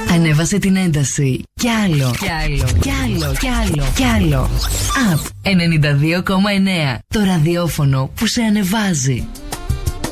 Ανέβασε την ένταση. Κι άλλο. Κι άλλο. Κι άλλο. Κι άλλο. Κι άλλο. Απ 92,9. Το ραδιόφωνο που σε ανεβάζει.